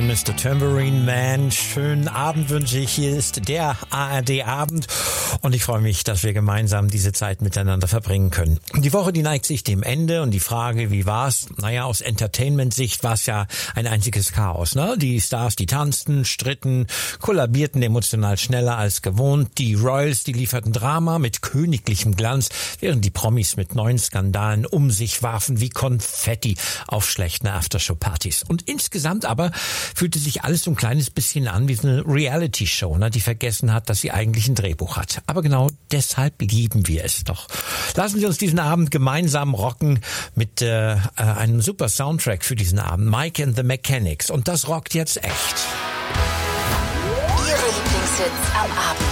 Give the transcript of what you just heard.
Mr. Tambourine Man. Schönen Abend wünsche ich. Hier ist der ARD-Abend und ich freue mich, dass wir gemeinsam diese Zeit miteinander verbringen können. Die Woche, die neigt sich dem Ende und die Frage, wie war's? Naja, aus Entertainment-Sicht war es ja ein einziges Chaos, ne? Die Stars, die tanzten, stritten, kollabierten emotional schneller als gewohnt. Die Royals, die lieferten Drama mit königlichem Glanz, während die Promis mit neuen Skandalen um sich warfen wie Konfetti auf schlechten Aftershow-Partys. Und insgesamt aber fühlte sich alles so ein kleines bisschen an wie eine Reality-Show, ne, die vergessen hat, dass sie eigentlich ein Drehbuch hat. Aber genau deshalb lieben wir es doch. Lassen Sie uns diesen Abend gemeinsam rocken mit einem super Soundtrack für diesen Abend. Mike and the Mechanics. Und das rockt jetzt echt. Ihre Lieblingshits am Abend.